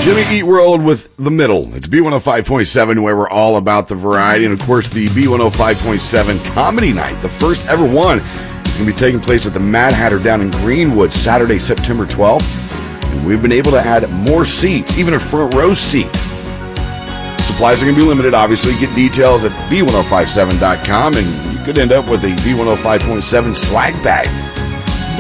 Jimmy Eat World with The Middle. It's B105.7, where we're all about the variety. And, of course, the B105.7 Comedy Night, the first ever one, is going to be taking place at the Mad Hatter down in Greenwood, Saturday, September 12th. And we've been able to add more seats, even a front row seat. Supplies are going to be limited, obviously. Get details at B1057.com, and you could end up with a B105.7 swag bag.